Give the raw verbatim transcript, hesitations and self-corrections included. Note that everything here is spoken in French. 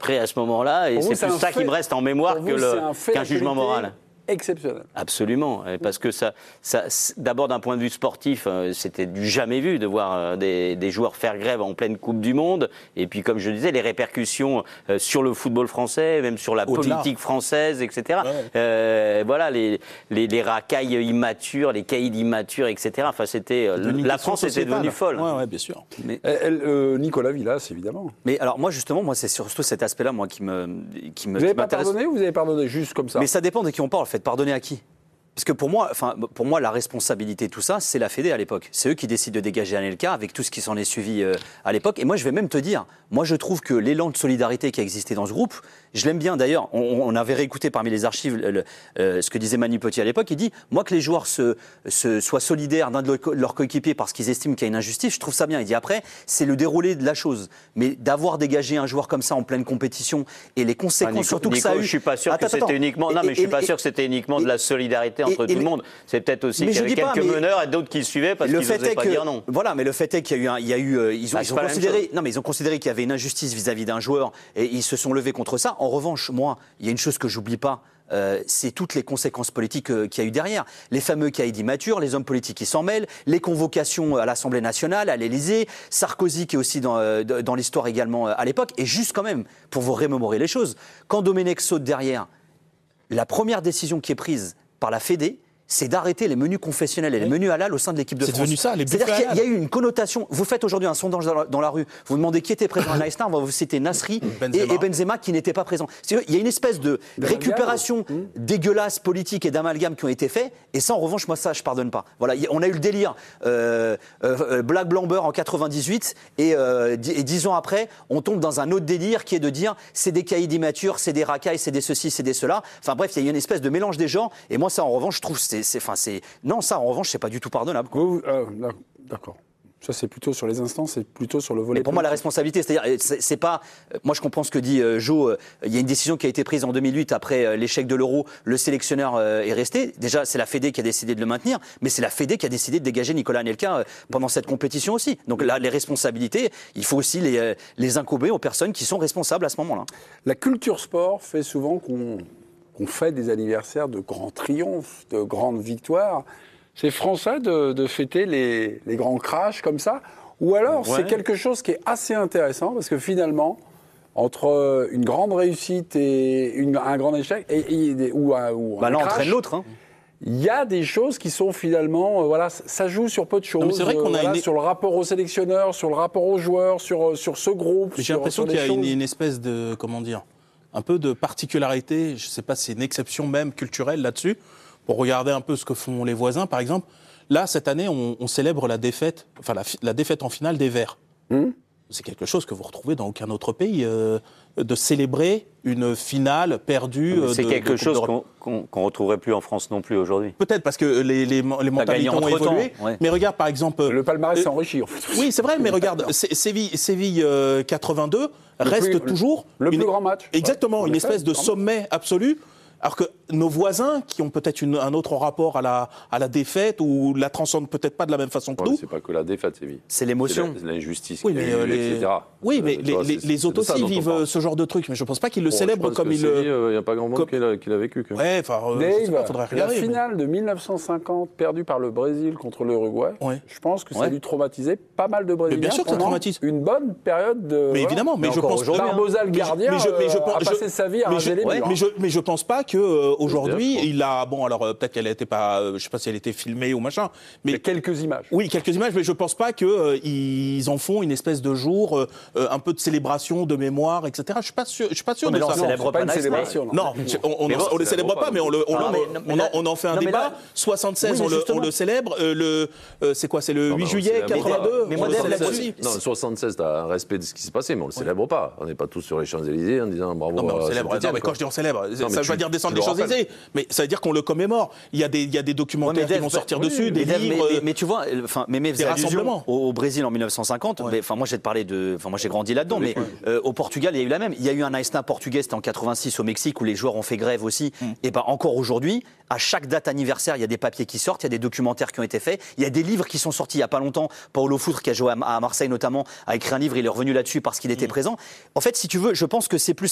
près à ce moment-là, et c'est plus ça qui me reste en mémoire que le, qu'un jugement moral. Exceptionnel. Absolument, parce que ça, ça d'abord d'un point de vue sportif, c'était du jamais vu de voir des, des joueurs faire grève en pleine Coupe du Monde, et puis comme je disais, les répercussions sur le football français, même sur la Au-delà. politique française, et cetera. Ouais. Euh, voilà, les, les, les racailles immatures, les caïds immatures, et cetera. Enfin, c'était la France était devenue folle. Ouais, ouais, bien sûr. Mais, elle, euh, Nicolas Villas, évidemment. Mais alors moi justement, moi c'est surtout cet aspect-là, moi qui me, qui me. Vous n'avez pas pardonné ou vous avez pardonné juste comme ça? Mais ça dépend de qui on parle. Faites pardonner à qui? Parce que pour moi, enfin, pour moi, la responsabilité de tout ça, c'est la Fédé à l'époque. C'est eux qui décident de dégager Anelka avec tout ce qui s'en est suivi euh, à l'époque. Et moi, je vais même te dire, moi, je trouve que l'élan de solidarité qui a existé dans ce groupe, je l'aime bien d'ailleurs. On, on avait réécouté parmi les archives le, euh, ce que disait Manu Petit à l'époque. Il dit, moi, que les joueurs se, se, soient solidaires d'un de leurs coéquipiers parce qu'ils estiment qu'il y a une injustice, je trouve ça bien. Il dit après, c'est le déroulé de la chose. Mais d'avoir dégagé un joueur comme ça en pleine compétition et les conséquences, ah, Nico, surtout Nico, que ça a eu. Je suis pas sûr attends, que c'était attends. uniquement. Non, mais et, je suis et, pas et, sûr que c'était uniquement et, de la solidarité entre et, tout et, le monde. C'est peut-être aussi qu'il y avait quelques pas, meneurs et d'autres qui suivaient parce qu'ils n'osaient pas que, dire non. Voilà, mais le fait est qu'il y a eu, un, il y a eu, euh, ils ont, ah, ils ont considéré, non mais ils ont considéré qu'il y avait une injustice vis-à-vis d'un joueur et ils se sont levés contre ça. En revanche, moi, il y a une chose que j'oublie pas. Euh, c'est toutes les conséquences politiques euh, qu'il y a eu derrière. Les fameux caïds immatures, les hommes politiques qui s'en mêlent, les convocations à l'Assemblée nationale, à l'Élysée, Sarkozy qui est aussi dans, euh, dans l'histoire également euh, à l'époque. Et juste quand même, pour vous remémorer les choses, quand Domenech saute derrière, la première décision qui est prise par la Fédé, c'est d'arrêter les menus confessionnels et les menus halal au sein de l'équipe de France. C'est devenu ça, les C'est-à-dire qu'il y a eu une connotation. Vous faites aujourd'hui un sondage dans la, dans la rue, vous demandez qui était présent à Naïstar, on va vous citer Nasri Benzema. Et, et Benzema qui n'étaient pas présents. C'est-à-dire, il y a une espèce de récupération mmh. dégueulasse politique et d'amalgame qui ont été faits, et ça, en revanche, moi, ça, je pardonne pas. Voilà, on a eu le délire euh, euh, Black Blamber en quatre-vingt-dix-huit, et, euh, et dix ans après, on tombe dans un autre délire qui est de dire c'est des caïds immatures, c'est des racailles, c'est des ceci, c'est des cela. Enfin bref, il y a une espèce de mélange des genres, et moi, ça, en revanche, je trouve c'est, c'est, enfin, c'est non, ça, en revanche, c'est pas du tout pardonnable. Vous, euh, d'accord. Ça, c'est plutôt sur les instants, c'est plutôt sur le volet. Mais pour moi, la responsabilité, c'est-à-dire, c'est, c'est pas. Moi, je comprends ce que dit euh, Jo. Euh, il y a une décision qui a été prise en deux mille huit après euh, l'échec de l'Euro. Le sélectionneur euh, est resté. Déjà, c'est la Fédé qui a décidé de le maintenir, mais c'est la Fédé qui a décidé de dégager Nicolas Anelka euh, pendant cette compétition aussi. Donc là, les responsabilités, il faut aussi les, euh, les incomber aux personnes qui sont responsables à ce moment-là. La culture sport fait souvent qu'on, qu'on fait des anniversaires de grands triomphes, de grandes victoires. C'est français de, de fêter les, les grands crashs comme ça? Ou alors ouais. c'est quelque chose qui est assez intéressant parce que finalement, entre une grande réussite et une, un grand échec, et, et, ou un, ou bah un l'un crash, entraîne l'autre. Hein. Il y a des choses qui sont finalement, euh, voilà, ça joue sur peu de choses. Non, c'est vrai qu'on euh, a voilà, une... sur le rapport aux sélectionneurs, sur le rapport aux joueurs, sur, sur ce groupe. J'ai sur, l'impression sur qu'il y a choses. une, une espèce de, comment dire, un peu de particularité, je ne sais pas si c'est une exception même culturelle là-dessus, pour regarder un peu ce que font les voisins, par exemple. Là, cette année, on, on célèbre la défaite, enfin la, la défaite en finale des Verts. Mmh. C'est quelque chose que vous retrouvez dans aucun autre pays, euh, de célébrer une finale perdue. Euh, c'est de, quelque de chose qu'on, qu'on, qu'on retrouverait plus en France non plus aujourd'hui. Peut-être parce que les, les, les mentalités ont évolué. Ouais. Mais regarde, par exemple, le palmarès euh, s'est enrichi. En fait. Oui, c'est vrai, mais regarde, Séville, Séville euh, quatre-vingt-deux le reste plus, toujours le, le une, plus grand match. Exactement, ouais, une effet, espèce de sommet absolu. Alors que nos voisins, qui ont peut-être une, un autre rapport à la, à la défaite, ou la transcendent peut-être pas de la même façon que ouais, nous. C'est pas que la défaite, c'est, c'est l'émotion. C'est, la, c'est l'injustice, oui, mais euh, les... et cetera. Oui, mais euh, les, vois, les, c'est, les c'est autres aussi vivent ce genre de truc, mais je ne pense pas qu'ils le bon, célèbrent comme ils le... Il n'y euh, a pas grand monde comme... qui, l'a, qui l'a vécu. Quand même. Ouais, enfin, euh, Dave, pas, faudrait regarder. La finale mais... de mille neuf cent cinquante, perdue par le Brésil contre l'Uruguay, ouais. je pense que ça a dû traumatiser pas mal de Brésiliens. Mais bien sûr que ça traumatise. Une bonne période de... Mais évidemment, mais je pense... Barbosa, le gardien, a passé sa vie à raser les murs. Mais je ne pense pas qu'aujourd'hui, il a... Bon, alors euh, peut-être qu'elle n'était pas, euh, je sais pas si elle était filmée ou machin, mais il y a quelques images. Oui, quelques images, mais je pense pas que euh, ils en font une espèce de jour, euh, un peu de célébration, de mémoire, et cetera. Je suis pas sûr, je suis pas sûr non, de mais ça. on célèbre pas une nice célébration. Non, on, on, on, on les célèbre pas, mais on le, on, ah, on, mais, on, on en fait un débat. Là, soixante-seize, oui, on, le, on le célèbre. Euh, le, euh, c'est quoi, c'est le non, huit juillet quatre-vingt-deux. Mais moi, aussi. Non, soixante-seize, t'as un respect de ce qui s'est passé, mais on le célèbre pas. On n'est pas tous sur les Champs-Élysées en disant bravo. Non, mais on célèbre. Non, mais quand je dis on célèbre, ça veut pas dire descendre les Champs-Élysées, mais ça veut dire qu'on le commémore. Il y a des, il y a des documentaires ouais, qui vont sortir oui, dessus, oui, des mais livres. Mais, mais, mais tu vois, enfin, mais faisait allusion au, au Brésil en mille neuf cent cinquante. Ouais. Enfin, moi, j'ai parlé de, enfin, moi, j'ai grandi là-dedans, oui, mais oui. Euh, au Portugal, il y a eu la même. Il y a eu un Aïsna portugais, c'était en quatre-vingt-six au Mexique où les joueurs ont fait grève aussi. Mm. Et ben encore aujourd'hui, à chaque date anniversaire, il y a des papiers qui sortent, il y a des documentaires qui ont été faits, il y a des livres qui sont sortis il y a pas longtemps. Paulo Foutre, qui a joué à Marseille notamment, a écrit un livre. Il est revenu là-dessus parce qu'il était mm. présent. En fait, si tu veux, je pense que c'est plus